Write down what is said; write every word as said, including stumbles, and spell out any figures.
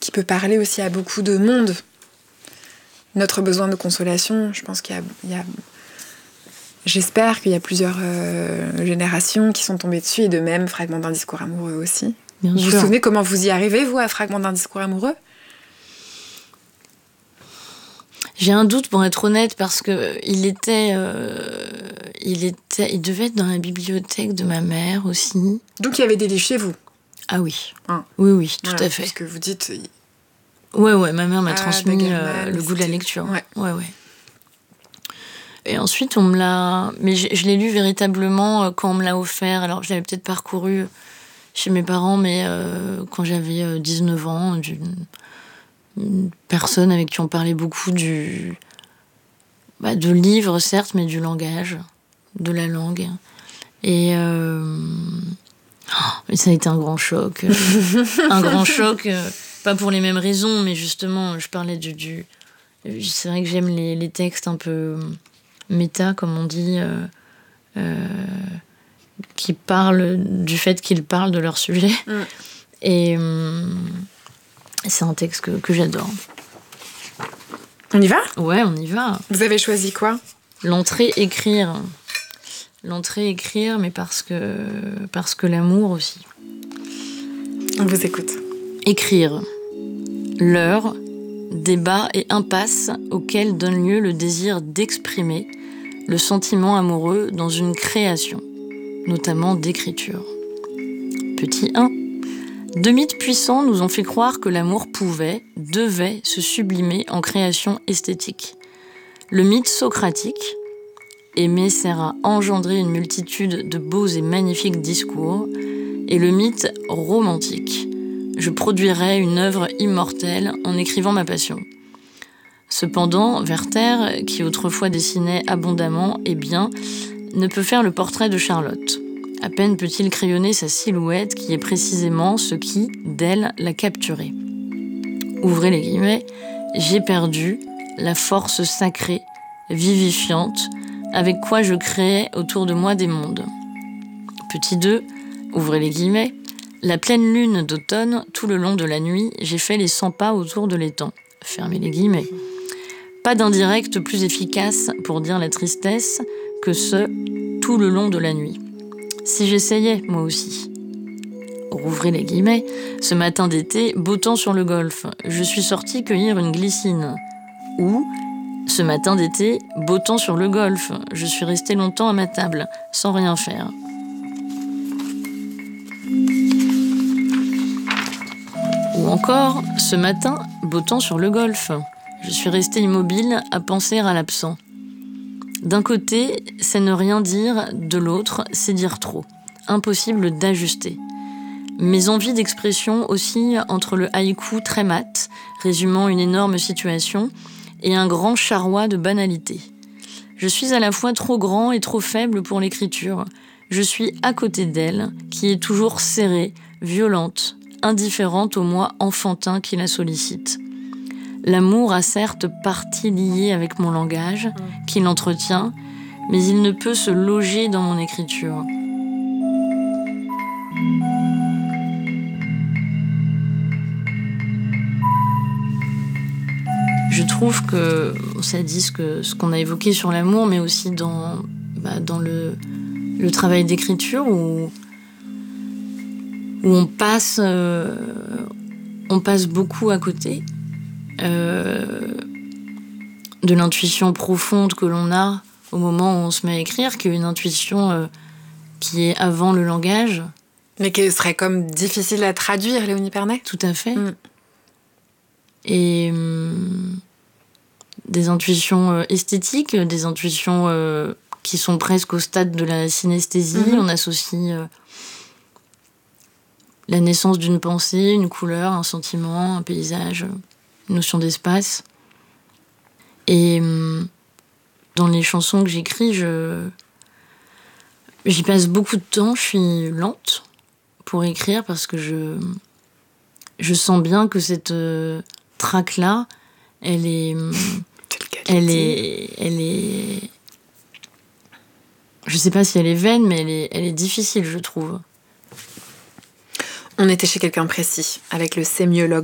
qui peut parler aussi à beaucoup de monde. Notre besoin de consolation, je pense qu'il y a... Il y a... J'espère qu'il y a plusieurs euh, générations qui sont tombées dessus, et de même, Fragment d'un discours amoureux aussi. Bien vous sûr. vous souvenez comment vous y arrivez, vous, à Fragment d'un discours amoureux ? J'ai un doute, pour être honnête, parce que il était, euh, il était, il devait être dans la bibliothèque de ma mère aussi. Donc il y avait des livres chez vous ? Ah oui, hein. oui, oui, tout voilà, à fait. Parce que vous dites... Ouais, ouais, ma mère m'a ah, transmis euh, le goût de la lecture. Ouais. ouais, ouais. Et ensuite, on me l'a... Mais je, je l'ai lu véritablement quand on me l'a offert. Alors, je l'avais peut-être parcouru chez mes parents, mais euh, quand j'avais dix-neuf ans, d'une une personne avec qui on parlait beaucoup du... Bah, de livres, certes, mais du langage, de la langue. Et... Euh... Oh, mais ça a été un grand choc. un grand choc, euh, pas pour les mêmes raisons, mais justement, je parlais du... du... C'est vrai que j'aime les, les textes un peu... méta, comme on dit, euh, euh, qui parlent du fait qu'ils parlent de leur sujet. Mm. Et euh, c'est un texte que, que j'adore. On y va ? Ouais, on y va. Vous avez choisi quoi ? L'entrée écrire. L'entrée écrire, mais parce que, parce que l'amour aussi. On vous écoute. Écrire. L'heure, débat et impasse auxquels donne lieu le désir d'exprimer le sentiment amoureux dans une création, notamment d'écriture. Petit un. Deux mythes puissants nous ont fait croire que l'amour pouvait, devait se sublimer en création esthétique. Le mythe socratique, aimer sert à engendrer une multitude de beaux et magnifiques discours, et le mythe romantique, je produirais une œuvre immortelle en écrivant ma passion. Cependant, Werther, qui autrefois dessinait abondamment et bien, ne peut faire le portrait de Charlotte. À peine peut-il crayonner sa silhouette qui est précisément ce qui, d'elle, l'a capturée. Ouvrez les guillemets, j'ai perdu la force sacrée, vivifiante, avec quoi je créais autour de moi des mondes. Petit deux, ouvrez les guillemets, la pleine lune d'automne, tout le long de la nuit, j'ai fait les cent pas autour de l'étang. Fermez les guillemets. Pas d'indirect plus efficace pour dire la tristesse que ce « tout le long de la nuit ». Si j'essayais, moi aussi. Rouvrez les guillemets. Ce matin d'été, beau temps sur le golfe, je suis sortie cueillir une glycine. Ou, ce matin d'été, beau temps sur le golfe, je suis restée longtemps à ma table, sans rien faire. Ou encore, ce matin, beau temps sur le golfe. Je suis restée immobile à penser à l'absent. D'un côté, c'est ne rien dire, de l'autre, c'est dire trop. Impossible d'ajuster. Mes envies d'expression oscillent entre le haïku très mat, résumant une énorme situation, et un grand charroi de banalité. Je suis à la fois trop grand et trop faible pour l'écriture. Je suis à côté d'elle, qui est toujours serrée, violente, indifférente au moi enfantin qui la sollicite. L'amour a certes partie liée avec mon langage, qui l'entretient, mais il ne peut se loger dans mon écriture. Je trouve que ça dit ce, que, ce qu'on a évoqué sur l'amour, mais aussi dans, bah, dans le, le travail d'écriture où, où on, passe, euh, on passe beaucoup à côté. Euh, de l'intuition profonde que l'on a au moment où on se met à écrire, qui est une intuition euh, qui est avant le langage. Mais qui serait comme difficile à traduire, Léonie Pernet. Tout à fait. Mm. Et hum, des intuitions euh, esthétiques, des intuitions euh, qui sont presque au stade de la synesthésie. Mm-hmm. On associe euh, la naissance d'une pensée, une couleur, un sentiment, un paysage, une notion d'espace. Et hum, dans les chansons que j'écris, je... j'y passe beaucoup de temps. Je suis lente pour écrire parce que je, je sens bien que cette euh, track-là, elle est... Elle est... Elle est... Je sais pas si elle est vaine, mais elle est, elle est difficile, je trouve. On était chez quelqu'un précis, avec le sémiologue